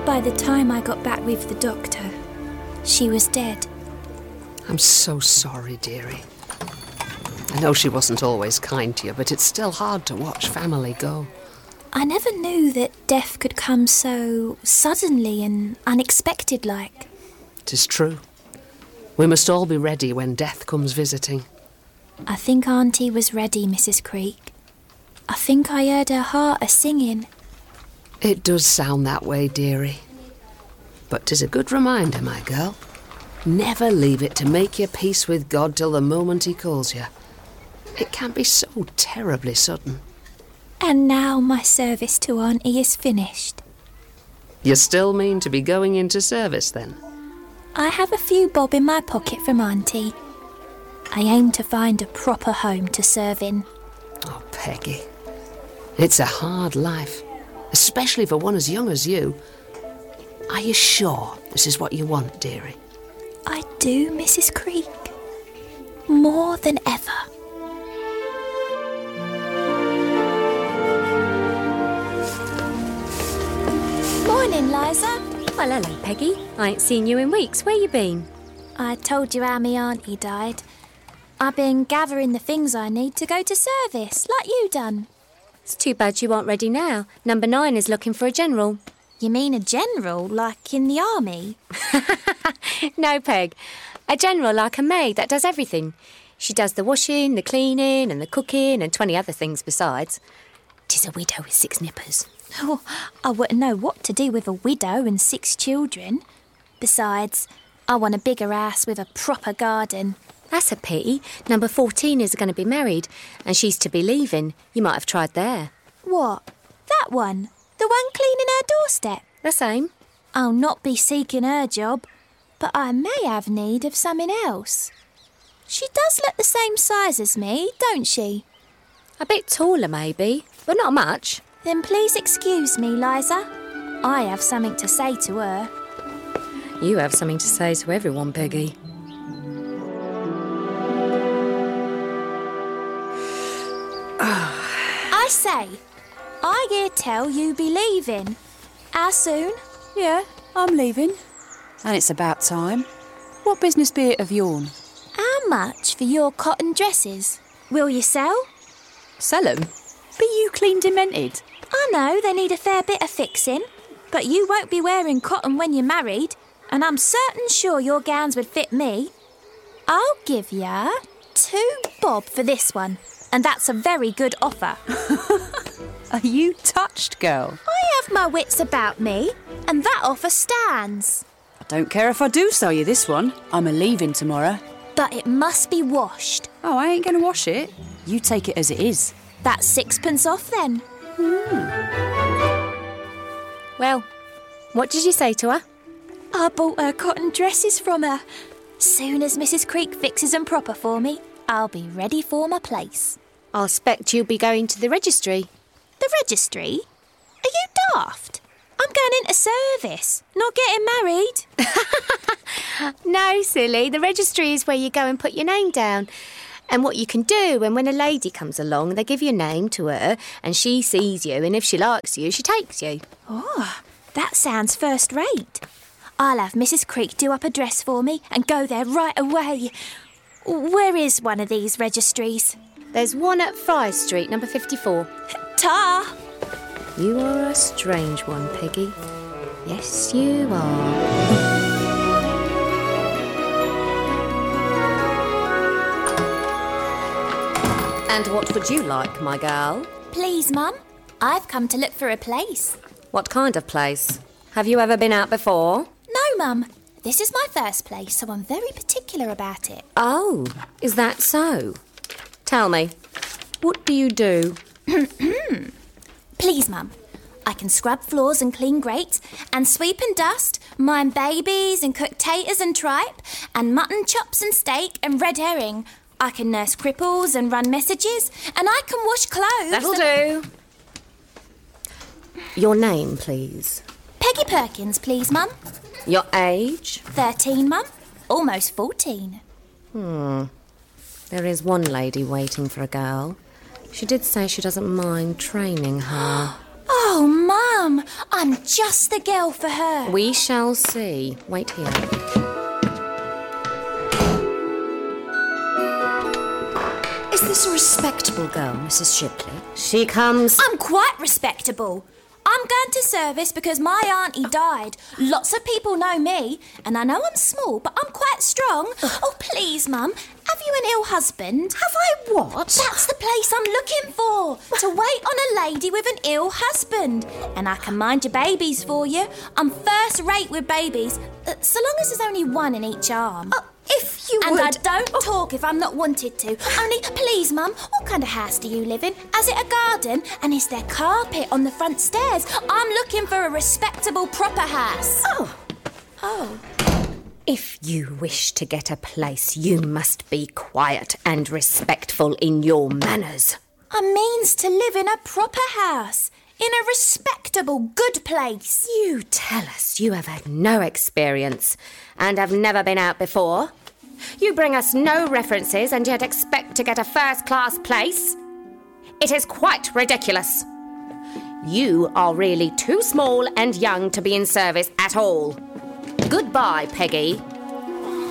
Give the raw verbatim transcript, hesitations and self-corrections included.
By the time I got back with the doctor, she was dead. I'm so sorry, dearie. I know she wasn't always kind to you, but it's still hard to watch family go. I never knew that death could come so suddenly and unexpected-like. 'Tis true. We must all be ready when death comes visiting. I think Auntie was ready, Missus Creek. I think I heard her heart a-singing. It does sound that way, dearie. But 'tis a good reminder, my girl. Never leave it to make your peace with God till the moment he calls you. It can be so terribly sudden. And now my service to Auntie is finished. You still mean to be going into service, then? I have a few bob in my pocket from Auntie. I aim to find a proper home to serve in. Oh, Peggy. It's a hard life, especially for one as young as you. Are you sure this is what you want, dearie? I do, Missus Creek. More than ever. Morning, Liza. Well, hello, Peggy. I ain't seen you in weeks. Where you been? I told you how me auntie died. I've been gathering the things I need to go to service, like you done. It's too bad you aren't ready now. Number nine is looking for a general. You mean a general, like in the army? No, Peg. A general like a maid that does everything. She does the washing, the cleaning and the cooking and twenty other things besides. 'Tis a widow with six nippers. Oh, I wouldn't know what to do with a widow and six children. Besides, I want a bigger house with a proper garden. That's a pity. Number fourteen is going to be married and she's to be leaving. You might have tried there. What? That one? The one cleaning her doorstep? The same. I'll not be seeking her job, but I may have need of something else. She does look the same size as me, don't she? A bit taller, maybe, but not much. Then please excuse me, Liza. I have something to say to her. You have something to say to everyone, Peggy. I say, I hear tell you be leaving. How soon? Yeah, I'm leaving. And it's about time. What business be it of yourn? How much for your cotton dresses? Will you sell? Sell 'em? Be you clean demented? I know they need a fair bit of fixing, but you won't be wearing cotton when you're married, and I'm certain sure your gowns would fit me. I'll give ya two bob for this one, and that's a very good offer. Are you touched, girl? I have my wits about me, and that offer stands. I don't care if I do sell you this one. I'm a-leaving tomorrow. But it must be washed. Oh, I ain't going to wash it. You take it as it is. That's sixpence off then. Well, what did you say to her? I bought her cotton dresses from her. Soon as Missus Creek fixes them proper for me, I'll be ready for my place. I expect you'll be going to the registry. The registry? Are you daft? I'm going into service, not getting married. No, silly. The registry is where you go and put your name down. And what you can do, and when a lady comes along, they give your name to her, and she sees you, and if she likes you, she takes you. Oh, that sounds first rate. I'll have Missus Creek do up a dress for me and go there right away. Where is one of these registries? There's one at Fry Street, number fifty-four. Ta! You are a strange one, Peggy. Yes, you are. And what would you like, my girl? Please, Mum. I've come to look for a place. What kind of place? Have you ever been out before? No, Mum. This is my first place, so I'm very particular about it. Oh, is that so? Tell me, what do you do? Please, Mum. I can scrub floors and clean grates, and sweep and dust, mind babies and cook taters and tripe, and mutton chops and steak and red herring. I can nurse cripples and run messages, and I can wash clothes. That'll and... do. Your name, please. Peggy Perkins, please, Mum. Your age? Thirteen, Mum. Almost fourteen. Hmm. There is one lady waiting for a girl. She did say she doesn't mind training her. Oh, Mum, I I'm just the girl for her. We shall see. Wait here. Is this a respectable girl, Missus Shipley? She comes... I'm quite respectable. I'm going to service because my auntie died. Lots of people know me, and I know I'm small, but I'm quite strong. Oh, please, Mum, have you an ill husband? Have I what? That's the place I'm looking for, to wait on a lady with an ill husband. And I can mind your babies for you. I'm first rate with babies, uh, so long as there's only one in each arm. Oh, if you and would... I don't talk if I'm not wanted to. Only, please, Mum, what kind of house do you live in? Has it a garden? And is there carpet on the front stairs? I'm looking for a respectable, proper house. Oh. Oh. If you wish to get a place, you must be quiet and respectful in your manners. I means to live in a proper house, in a respectable, good place. You tell us you have had no experience and have never been out before. You bring us no references and yet expect to get a first-class place. It is quite ridiculous. You are really too small and young to be in service at all. Goodbye, Peggy.